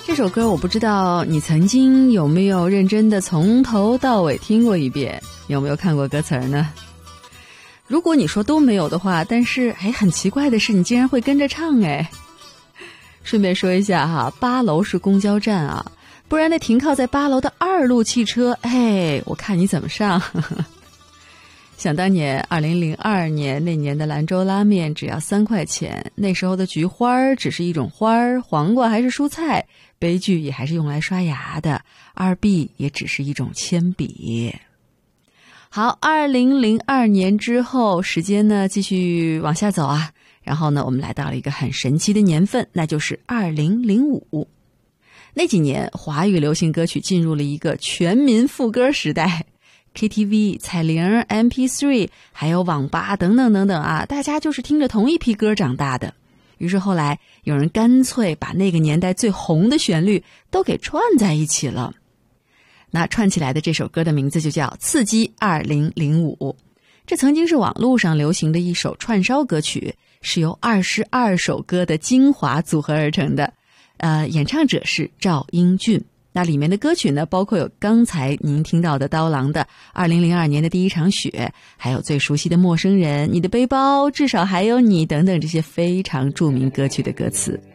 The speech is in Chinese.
这首歌我不知道你曾经有没有认真的从头到尾听过一遍，有没有看过歌词呢？如果你说都没有的话，但是很奇怪的是你竟然会跟着唱顺便说一下哈，8楼是公交站啊，不然那停靠在8楼的2路汽车，我看你怎么上。想当年2002年那年的兰州拉面只要3块钱，那时候的菊花只是一种花，黄瓜还是蔬菜，杯具也还是用来刷牙的，2币也只是一种铅笔。好，2002年之后，时间呢继续往下走啊，然后呢我们来到了一个很神奇的年份，那就是2005。那几年华语流行歌曲进入了一个全民副歌时代， KTV、 彩铃、 MP3 还有网吧等等等等啊，大家就是听着同一批歌长大的。于是后来有人干脆把那个年代最红的旋律都给串在一起了，那串起来的这首歌的名字就叫《刺激2005》。这曾经是网络上流行的一首串烧歌曲，是由22首歌的精华组合而成的。演唱者是赵英俊。那里面的歌曲呢，包括有刚才您听到的刀郎的2002年的第一场雪，还有最熟悉的陌生人、你的背包，至少还有你等等这些非常著名歌曲的歌词。